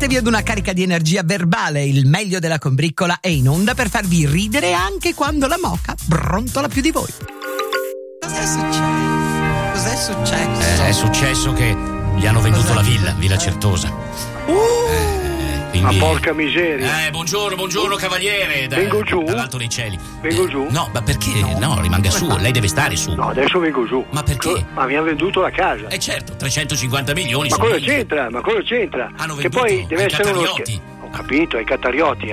Preparatevi ad una carica di energia verbale. Il meglio della combriccola è in onda per farvi ridere anche quando la moca brontola più di voi. Cos'è successo? È successo che gli hanno venduto la Villa Certosa. Ma porca miseria. Buongiorno cavaliere. Vengo giù? Dall'alto dei cieli. Vengo giù? No, ma perché? No, rimanga su, lei deve stare su. No, adesso vengo giù. Ma perché? Ma mi hanno venduto la casa. Certo, 350 milioni. Ma cosa c'entra? Hanno Che venduto poi deve ai essere uno Catarioti. Ho capito, ai Catarioti.